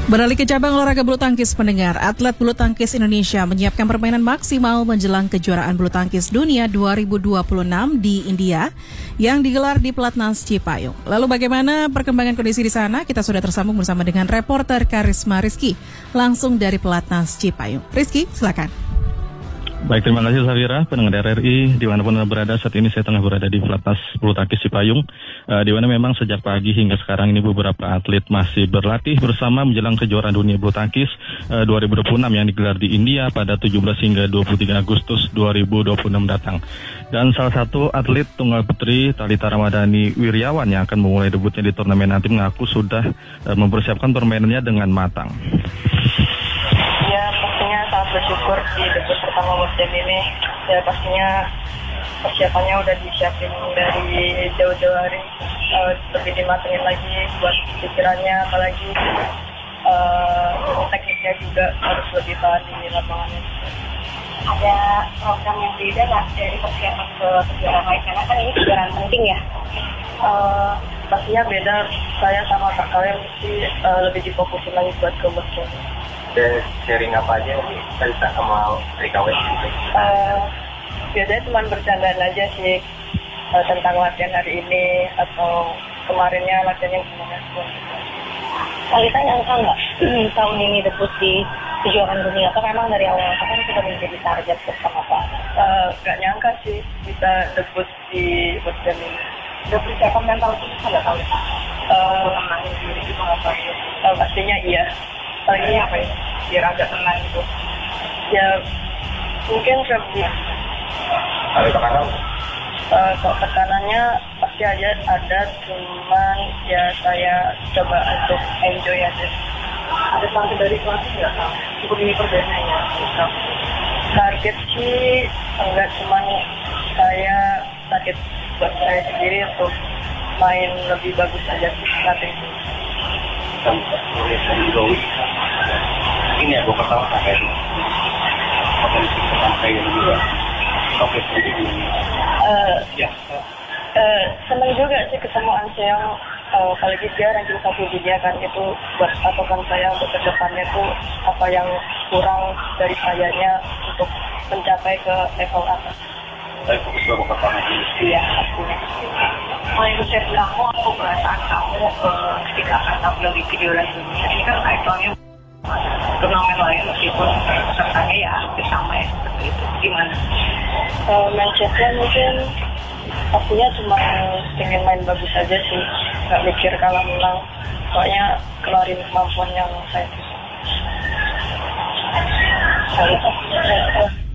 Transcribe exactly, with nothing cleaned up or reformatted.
Beralih ke cabang olahraga bulu tangkis, pendengar, atlet bulu tangkis Indonesia menyiapkan permainan maksimal menjelang kejuaraan bulu tangkis dunia dua ribu dua puluh enam di India yang digelar di Pelatnas Cipayung. Lalu bagaimana perkembangan kondisi di sana? Kita sudah tersambung bersama dengan reporter Karisma Rizky langsung dari Pelatnas Cipayung. Rizky, silakan. Baik, terima kasih Safira, pendengar R R I, dimanapun Anda berada. Saat ini saya tengah berada di Pelatnas Bulu Tangkis Cipayung, uh, di mana memang sejak pagi hingga sekarang ini beberapa atlet masih berlatih bersama menjelang kejuaraan dunia bulu tangkis uh, dua ribu dua puluh enam yang digelar di India pada tujuh belas hingga dua puluh tiga Agustus dua ribu dua puluh enam datang. Dan salah satu atlet tunggal putri Thalita Ramadhani Wirjawan yang akan memulai debutnya di turnamen nanti mengaku sudah uh, mempersiapkan permainannya dengan matang. Ya, pastinya sangat bersyukur di debut pertama World Jam ini. Ya, pastinya persiapannya udah disiapin dari jauh-jauh hari, uh, lebih dimatengin lagi buat pikirannya, apalagi uh, tekniknya juga harus lebih tahan di lapangannya. Ada program yang beda nggak dari persiapan ke kejuaraan lain? Karena kan ini kejuaraan penting ya. Uh, pastinya beda, saya sama kak kalian mesti uh, lebih difokusin lagi buat ke World Jam. Dan sharing apa aja nih cerita sama Rika Wes gitu? Uh, biasanya cuma bercandaan aja sih uh, tentang latihan hari ini atau kemarinnya latihannya gimana. Thalita nyangka nggak tahun ini debut di kejuaraan dunia atau memang dari awal kan sudah menjadi target bersama Pak? Uh, gak nyangka sih bisa debut di World Jam ini. Udah persiapan mental itu nggak tahu ya? Uh, menangin diri itu nggak tahu ya? Uh, pastinya iya. Lagi apa ya? Biar agak tenang gitu. Ya mungkin sebelum Ada tekanan? uh, kok tekanannya pasti aja ada, cuman ya saya coba untuk enjoy aja. Ada target dari pelatih nggak tahu? Cukup ini perdana ya? Target sih enggak, cuman saya target buat saya sendiri untuk main lebih bagus aja sih latih. Ini ya, gue pertama sampai ini potensi sampai yang juga oke Uh, ya uh, senang juga sih ketemu Anseong, uh, apalagi dia ranking satu dunia kan, itu buat patokan saya untuk kedepannya tuh apa yang kurang dari sayanya untuk mencapai ke level atas. saya fokus ke babak pertama ini. Iya, pastinya. Mindset kamu atau perasaan kamu uh, ketika akan tampil di kejuaraan dunia ini kan levelnya turnamen lain meskipun pesertanya ya hampir sama ya seperti itu, gimana? Uh, mindsetnya mungkin pastinya cuma pengen main bagus aja sih, nggak mikir kalah menang, pokoknya keluarin kemampuan yang saya bisa. Thalita,